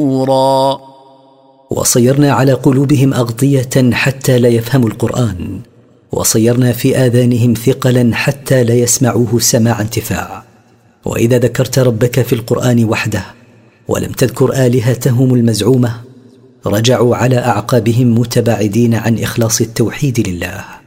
وصيرنا على قلوبهم أغطية حتى لا يفهموا القرآن، وصيرنا في آذانهم ثقلا حتى لا يسمعوه سماع انتفاع. وإذا ذكرت ربك في القرآن وحده ولم تذكر آلهتهم المزعومة رجعوا على أعقابهم متباعدين عن إخلاص التوحيد لله.